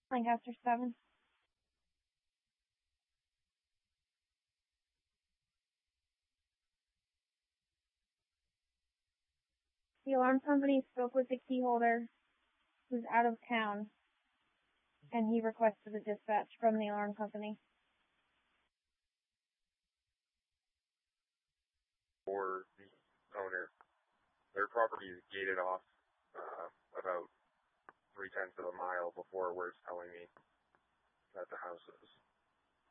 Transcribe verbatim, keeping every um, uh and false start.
Lancaster seven. The alarm company spoke with the key holder, who's out of town, and he requested a dispatch from the alarm company. For the owner, their property is gated off uh, about three tenths of a mile before where it's telling me that the house is.